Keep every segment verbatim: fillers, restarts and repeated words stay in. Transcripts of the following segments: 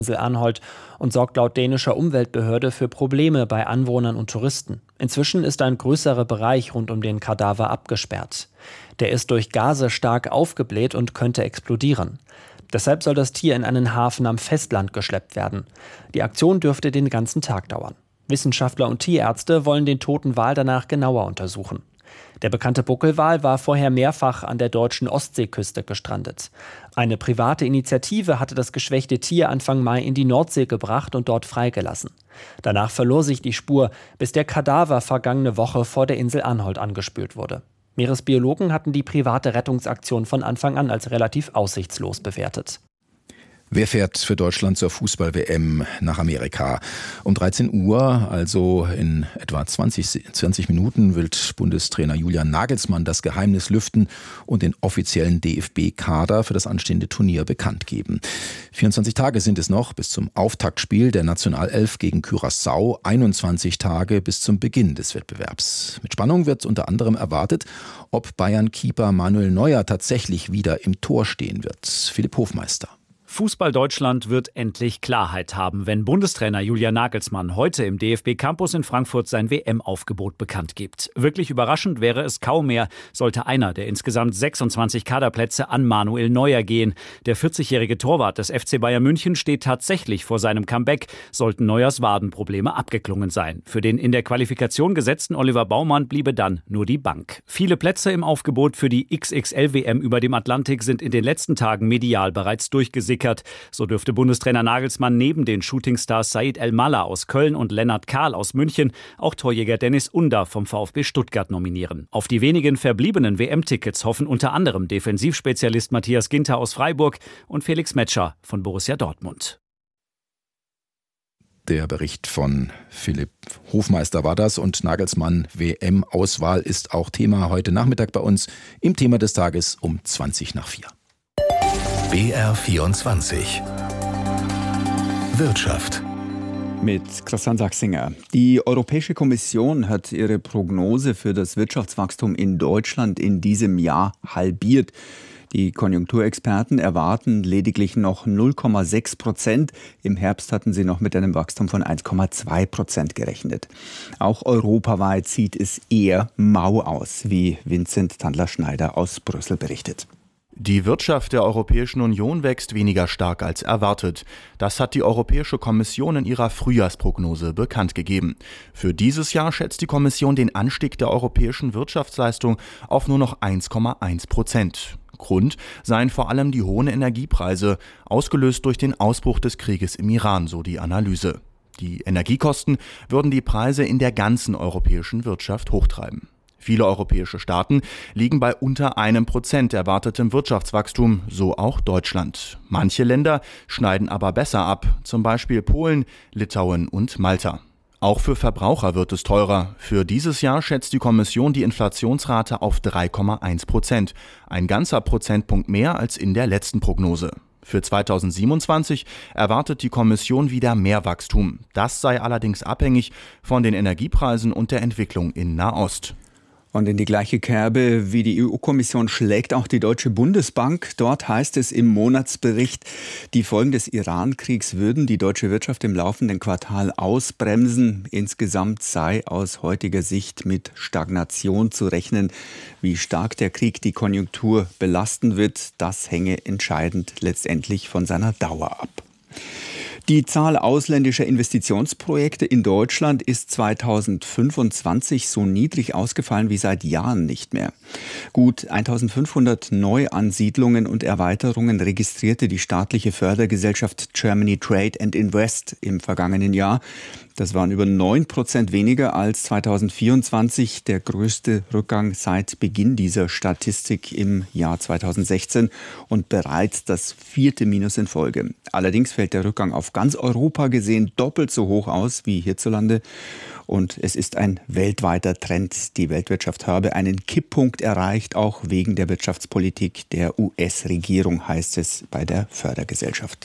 Insel Anholt und sorgt laut dänischer Umweltbehörde für Probleme bei Anwohnern und Touristen. Inzwischen ist ein größerer Bereich rund um den Kadaver abgesperrt. Der ist durch Gase stark aufgebläht und könnte explodieren. Deshalb soll das Tier in einen Hafen am Festland geschleppt werden. Die Aktion dürfte den ganzen Tag dauern. Wissenschaftler und Tierärzte wollen den toten Wal danach genauer untersuchen. Der bekannte Buckelwal war vorher mehrfach an der deutschen Ostseeküste gestrandet. Eine private Initiative hatte das geschwächte Tier Anfang Mai in die Nordsee gebracht und dort freigelassen. Danach verlor sich die Spur, bis der Kadaver vergangene Woche vor der Insel Anholt angespült wurde. Meeresbiologen hatten die private Rettungsaktion von Anfang an als relativ aussichtslos bewertet. Wer fährt für Deutschland zur Fußball-W M nach Amerika? Um dreizehn Uhr, also in etwa zwanzig, zwanzig Minuten, wird Bundestrainer Julian Nagelsmann das Geheimnis lüften und den offiziellen D F B-Kader für das anstehende Turnier bekannt geben. vierundzwanzig Tage sind es noch bis zum Auftaktspiel der Nationalelf gegen Curaçao, einundzwanzig Tage bis zum Beginn des Wettbewerbs. Mit Spannung wird unter anderem erwartet, ob Bayern-Keeper Manuel Neuer tatsächlich wieder im Tor stehen wird. Philipp Hofmeister. Fußball Deutschland wird endlich Klarheit haben, wenn Bundestrainer Julian Nagelsmann heute im D F B-Campus in Frankfurt sein W M-Aufgebot bekannt gibt. Wirklich überraschend wäre es kaum mehr, sollte einer der insgesamt sechsundzwanzig Kaderplätze an Manuel Neuer gehen. Der vierzigjährige Torwart des F C Bayern München steht tatsächlich vor seinem Comeback, sollten Neuers Wadenprobleme abgeklungen sein. Für den in der Qualifikation gesetzten Oliver Baumann bliebe dann nur die Bank. Viele Plätze im Aufgebot für die X X L-W M über dem Atlantik sind in den letzten Tagen medial bereits durchgesickert. So dürfte Bundestrainer Nagelsmann neben den Shootingstars Said El-Mallah aus Köln und Lennart Kahl aus München auch Torjäger Dennis Under vom VfB Stuttgart nominieren. Auf die wenigen verbliebenen W M-Tickets hoffen unter anderem Defensivspezialist Matthias Ginter aus Freiburg und Felix Metscher von Borussia Dortmund. Der Bericht von Philipp Hofmeister war das und Nagelsmann W M-Auswahl ist auch Thema heute Nachmittag bei uns im Thema des Tages um zwanzig nach vier. B R vierundzwanzig Wirtschaft mit Christian Sachsinger. Die Europäische Kommission hat ihre Prognose für das Wirtschaftswachstum in Deutschland in diesem Jahr halbiert. Die Konjunkturexperten erwarten lediglich noch null Komma sechs Prozent. Im Herbst hatten sie noch mit einem Wachstum von eins Komma zwei Prozent gerechnet. Auch europaweit sieht es eher mau aus, wie Vincent Tandler-Schneider aus Brüssel berichtet. Die Wirtschaft der Europäischen Union wächst weniger stark als erwartet. Das hat die Europäische Kommission in ihrer Frühjahrsprognose bekannt gegeben. Für dieses Jahr schätzt die Kommission den Anstieg der europäischen Wirtschaftsleistung auf nur noch eins Komma eins Prozent. Grund seien vor allem die hohen Energiepreise, ausgelöst durch den Ausbruch des Krieges im Iran, so die Analyse. Die Energiekosten würden die Preise in der ganzen europäischen Wirtschaft hochtreiben. Viele europäische Staaten liegen bei unter einem Prozent erwartetem Wirtschaftswachstum, so auch Deutschland. Manche Länder schneiden aber besser ab, zum Beispiel Polen, Litauen und Malta. Auch für Verbraucher wird es teurer. Für dieses Jahr schätzt die Kommission die Inflationsrate auf drei Komma eins Prozent, ein ganzer Prozentpunkt mehr als in der letzten Prognose. Für zweitausendsiebenundzwanzig erwartet die Kommission wieder mehr Wachstum. Das sei allerdings abhängig von den Energiepreisen und der Entwicklung in Nahost. Und in die gleiche Kerbe wie die E U-Kommission schlägt auch die Deutsche Bundesbank. Dort heißt es im Monatsbericht, die Folgen des Iran-Kriegs würden die deutsche Wirtschaft im laufenden Quartal ausbremsen. Insgesamt sei aus heutiger Sicht mit Stagnation zu rechnen. Wie stark der Krieg die Konjunktur belasten wird, das hänge entscheidend letztendlich von seiner Dauer ab. Die Zahl ausländischer Investitionsprojekte in Deutschland ist zweitausendfünfundzwanzig so niedrig ausgefallen wie seit Jahren nicht mehr. Gut eintausendfünfhundert Neuansiedlungen und Erweiterungen registrierte die staatliche Fördergesellschaft Germany Trade and Invest im vergangenen Jahr. Das waren über neun Prozent weniger als zweitausendvierundzwanzig, der größte Rückgang seit Beginn dieser Statistik im Jahr zweitausendsechzehn und bereits das vierte Minus in Folge. Allerdings fällt der Rückgang auf ganz Europa gesehen doppelt so hoch aus wie hierzulande. Und es ist ein weltweiter Trend. Die Weltwirtschaft habe einen Kipppunkt erreicht, auch wegen der Wirtschaftspolitik der U S-Regierung, heißt es bei der Fördergesellschaft.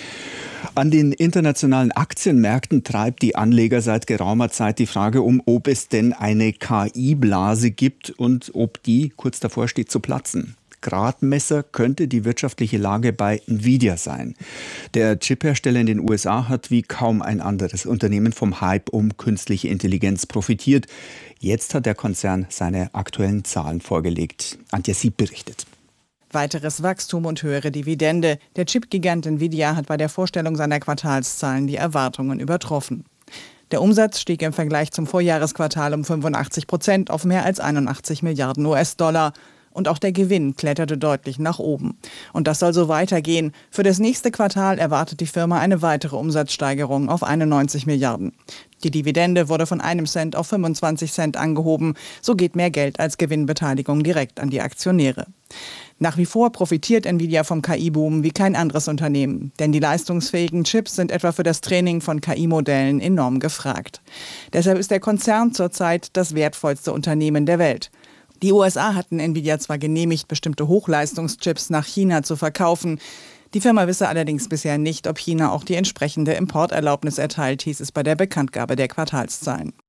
An den internationalen Aktienmärkten treibt die Anleger seit geraumer Zeit die Frage um, ob es denn eine K I-Blase gibt und ob die kurz davor steht zu platzen. Gradmesser könnte die wirtschaftliche Lage bei Nvidia sein. Der Chiphersteller in den U S A hat wie kaum ein anderes Unternehmen vom Hype um künstliche Intelligenz profitiert. Jetzt hat der Konzern seine aktuellen Zahlen vorgelegt. Antje Sieb berichtet. Weiteres Wachstum und höhere Dividende. Der Chipgigant Nvidia hat bei der Vorstellung seiner Quartalszahlen die Erwartungen übertroffen. Der Umsatz stieg im Vergleich zum Vorjahresquartal um fünfundachtzig Prozent auf mehr als einundachtzig Milliarden U S-Dollar. Und auch der Gewinn kletterte deutlich nach oben. Und das soll so weitergehen. Für das nächste Quartal erwartet die Firma eine weitere Umsatzsteigerung auf einundneunzig Milliarden. Die Dividende wurde von einem Cent auf fünfundzwanzig Cent angehoben. So geht mehr Geld als Gewinnbeteiligung direkt an die Aktionäre. Nach wie vor profitiert Nvidia vom K I-Boom wie kein anderes Unternehmen. Denn die leistungsfähigen Chips sind etwa für das Training von K I-Modellen enorm gefragt. Deshalb ist der Konzern zurzeit das wertvollste Unternehmen der Welt. Die U S A hatten Nvidia zwar genehmigt, bestimmte Hochleistungschips nach China zu verkaufen. Die Firma wisse allerdings bisher nicht, ob China auch die entsprechende Importerlaubnis erteilt, hieß es bei der Bekanntgabe der Quartalszahlen.